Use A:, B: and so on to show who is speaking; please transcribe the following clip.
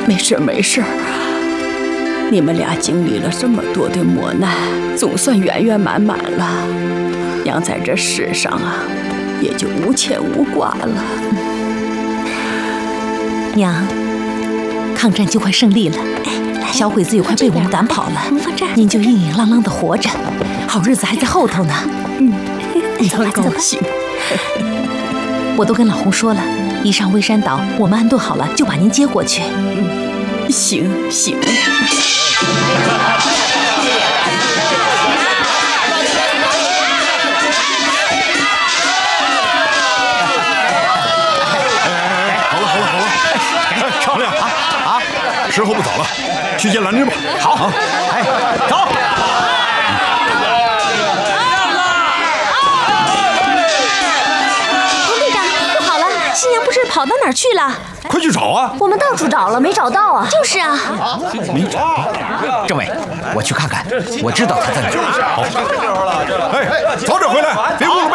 A: 没事没事。你们俩经历了这么多的磨难，总算圆圆满满了。娘在这世上啊，也就无牵无挂了。
B: 娘，抗战就快胜利了，小鬼子也快被我们赶跑了，您就硬硬朗朗的活着，好日子还在后头呢。
A: 你很高兴。
B: 我都跟老洪说了，一上微山岛，我们安顿好了就把您接过去。
A: 行。
C: 少亮时候不早了，去见兰芝吧。
D: 好，走。
E: 洪队长，不好了，新娘不知跑到哪儿去了？
C: 快去找啊！
E: 我们到处找了，没找到啊。就是啊。
C: 没找到。
D: 政委，我去看看，我知道他在哪儿。
C: 好。早点回来，别误了